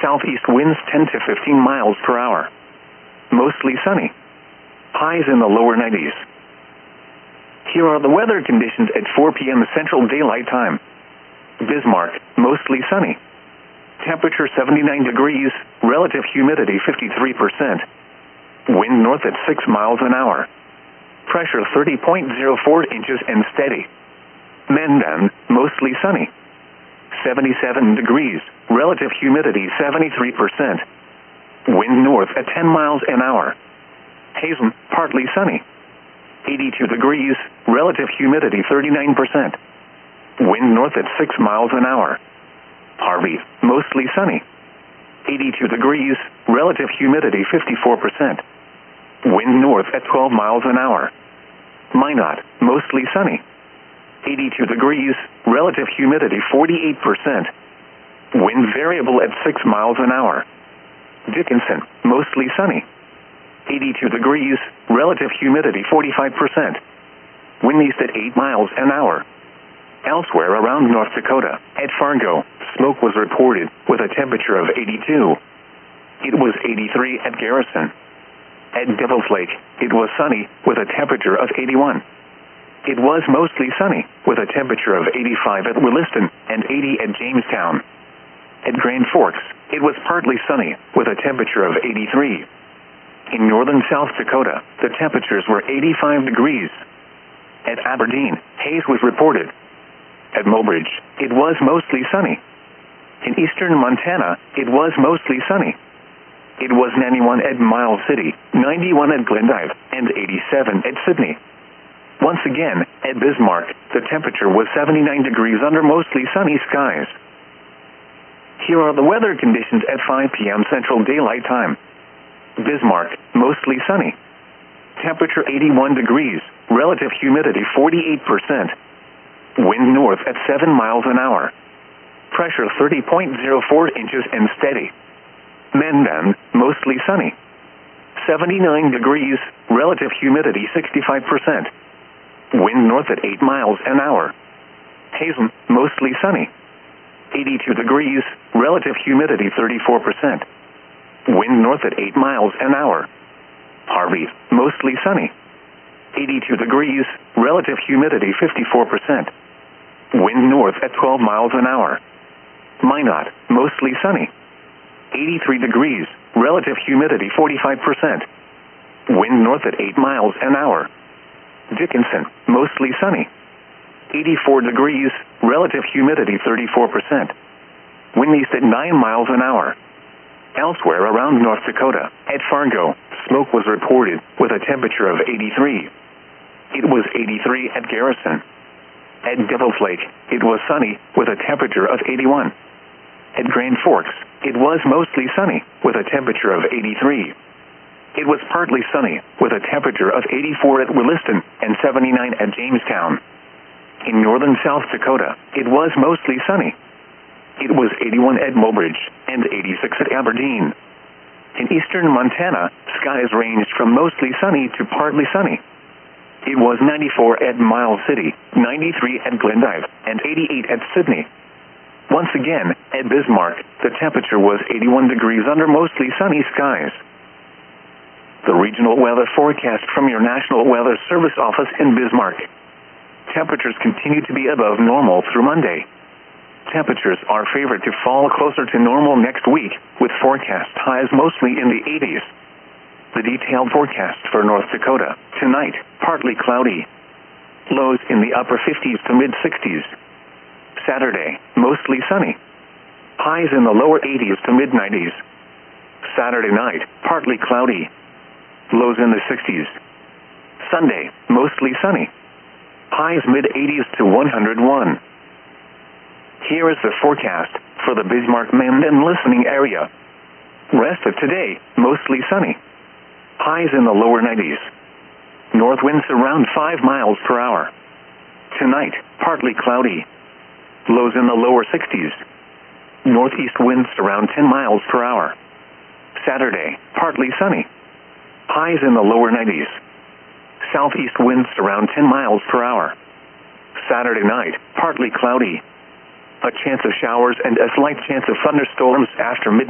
Southeast winds 10 to 15 miles per hour. Mostly sunny. Highs in the lower 90s. Here are the weather conditions at 4 p.m. Central Daylight Time. Bismarck, mostly sunny. Temperature 79 degrees, relative humidity 53%. Wind north at 6 miles an hour. Pressure 30.04 inches and steady. Mandan, mostly sunny. 77 degrees, relative humidity 73%. Wind north at 10 miles an hour. Hazen, partly sunny. 82 degrees, relative humidity 39%. Wind north at 6 miles an hour. Harvey, mostly sunny. 82 degrees, relative humidity 54%. Wind north at 12 miles an hour. Minot, mostly sunny. 82 degrees, relative humidity 48%. Wind variable at 6 miles an hour. Dickinson, mostly sunny. 82 degrees, relative humidity 45%. Wind east at 8 miles an hour. Elsewhere around North Dakota, at Fargo, smoke was reported with a temperature of 82. It was 83 at Garrison. At Devil's Lake, it was sunny with a temperature of 81. It was mostly sunny with a temperature of 85 at Williston and 80 at Jamestown. At Grand Forks, it was partly sunny with a temperature of 83. In northern South Dakota, the temperatures were 85 degrees. At Aberdeen, haze was reported. At Mobridge, it was mostly sunny. In eastern Montana, it was mostly sunny. It was 91 at Miles City, 91 at Glendive, and 87 at Sydney. Once again, at Bismarck, the temperature was 79 degrees under mostly sunny skies. Here are the weather conditions at 5 p.m. Central Daylight Time. Bismarck, mostly sunny. Temperature 81 degrees, relative humidity 48%. Wind north at 7 miles an hour. Pressure 30.04 inches and steady. Mandan, mostly sunny. 79 degrees, relative humidity 65%. Wind north at 8 miles an hour. Hazen, mostly sunny. 82 degrees, relative humidity 34%. Wind north at 8 miles an hour. Harvey, mostly sunny. 82 degrees, relative humidity 54%. Wind north at 12 miles an hour. Minot, mostly sunny. 83 degrees, relative humidity 45%. Wind north at 8 miles an hour. Dickinson, mostly sunny. 84 degrees, relative humidity 34%. Wind east at 9 miles an hour. Elsewhere around North Dakota, at Fargo, smoke was reported with a temperature of 83. It was 83 at Garrison. At Devil's Lake, it was sunny with a temperature of 81. At Grand Forks, it was mostly sunny with a temperature of 83. It was partly sunny with a temperature of 84 at Williston and 79 at Jamestown. In northern South Dakota, it was mostly sunny. It was 81 at Mobridge and 86 at Aberdeen. In eastern Montana, skies ranged from mostly sunny to partly sunny. It was 94 at Miles City, 93 at Glendive, and 88 at Sydney. Once again, at Bismarck, the temperature was 81 degrees under mostly sunny skies. The regional weather forecast from your National Weather Service office in Bismarck. Temperatures continue to be above normal through Monday. Temperatures are favored to fall closer to normal next week, with forecast highs mostly in the 80s. The detailed forecast for North Dakota: tonight, partly cloudy. Lows in the upper 50s to mid-60s. Saturday, mostly sunny. Highs in the lower 80s to mid-90s. Saturday night, partly cloudy. Lows in the 60s. Sunday, mostly sunny. Highs mid-80s to 101. Here is the forecast for the Bismarck-Mandan listening area. Rest of today, mostly sunny. Highs in the lower 90s. North winds around 5 miles per hour. Tonight, partly cloudy. Lows in the lower 60s. Northeast winds around 10 miles per hour. Saturday, partly sunny. Highs in the lower 90s. Southeast winds around 10 miles per hour. Saturday night, partly cloudy. A chance of showers and a slight chance of thunderstorms after midnight.